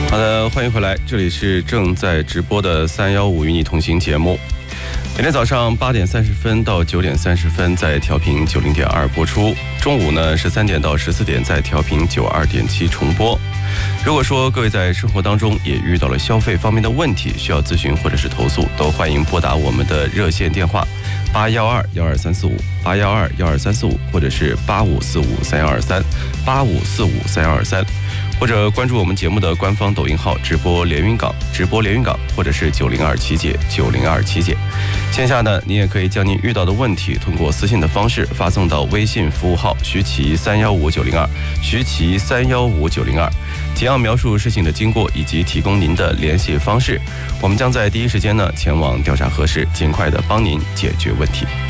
好的，欢迎回来，这里是正在直播的315与你同行节目。每天早上8点30分到9点30分在调频90.2播出，中午呢13点到14点在调频92.7重播。如果说各位在生活当中也遇到了消费方面的问题，需要咨询或者是投诉，都欢迎拨打我们的热线电话812-12345 812-12345，或者是85453123 85453123，或者关注我们节目的官方抖音号直播连云港，或者是902七姐。线下呢，你也可以将您遇到的问题通过私信的方式发送到微信服务号徐奇315902，徐奇315902，简要描述事情的经过以及提供您的联系方式，我们将在第一时间呢前往调查核实，尽快的帮您解决问题。